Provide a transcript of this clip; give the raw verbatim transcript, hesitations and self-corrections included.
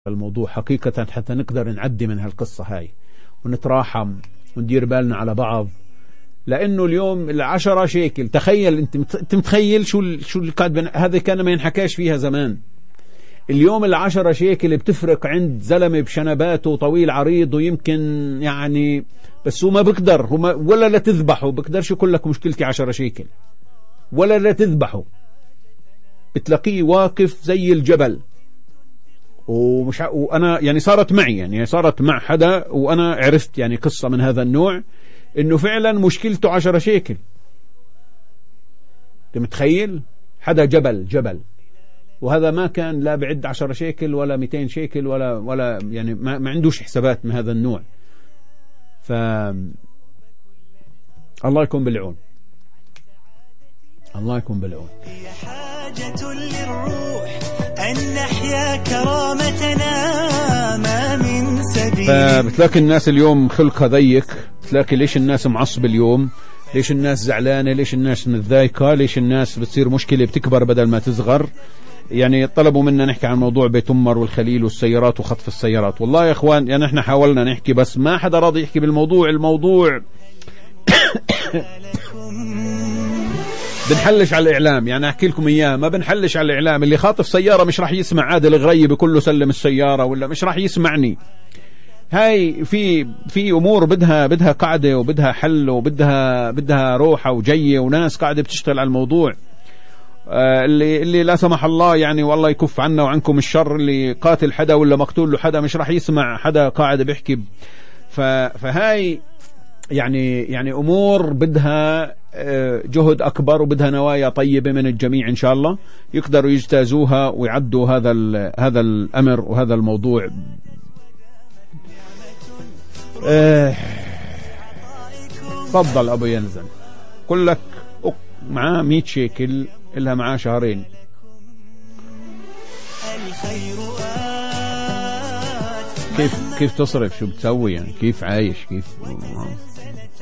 الموضوع حقيقة حتى نقدر نعدي من هالقصة هاي ونتراحم وندير بالنا على بعض. لأنه اليوم العشرة شيكل، تخيل أنت أنت متخيل شو شو اللي قاعد هذا كان ما ينحكاش فيها زمان. اليوم العشرة شيكل بتفرق عند زلمة بشنباته طويل عريض ويمكن يعني، بس هو ما بقدر، هو ما ولا لا تذبحه، بقدرش يقول لك مشكلتي عشرة شيكل ولا لا تذبحه، بتلاقيه واقف زي الجبل. ومش وانا يعني صارت معي يعني صارت مع حدا وانا عرفت يعني قصة من هذا النوع انه فعلا مشكلته عشرة شيكل. انت متخيل حدا جبل جبل، وهذا ما كان لا بعد عشرة شيكل ولا مئتين شيكل ولا ولا يعني ما, ما عندوش حسابات من هذا النوع. ف الله يكون بالعون، الله يكون بالعون. هي حاجة للروح أن نحيا كرامتنا ما من سبيل. فبتلاقي الناس اليوم خلقها ضيق، بتلاقي ليش الناس معصب اليوم، ليش الناس زعلانة، ليش الناس متضايقة، ليش الناس بتصير مشكلة بتكبر بدل ما تصغر. يعني طلبوا منا نحكي عن موضوع بيت أمر والخليل والسيارات وخطف السيارات. والله يا اخوان يعني احنا حاولنا نحكي بس ما حدا راضي يحكي بالموضوع. الموضوع بنحلش على الإعلام، يعني أحكي لكم إياه، ما بنحلش على الإعلام. اللي خاطف سيارة مش راح يسمع عادل غريب بكله سلم السيارة، ولا مش راح يسمعني. هاي في في أمور بدها بدها قاعدة وبدها حل وبدها بدها روحة وجية وناس قاعدة بتشتغل على الموضوع. آه اللي اللي لا سمح الله يعني والله يكف عنا وعنكم الشر، اللي قاتل حدا ولا مقتول له حدا مش راح يسمع حدا قاعد بيحكي. فهاي يعني يعني أمور بدها جهد أكبر وبدها نوايا طيبة من الجميع إن شاء الله يقدروا يجتازوها ويعدوا هذا هذا الأمر وهذا الموضوع. تفضل أبو ينزل، قل لك معاه مئة شيكل إلها معاه شهرين. كيف كيف تصرف، شو بتسوي يعني، كيف عايش، كيف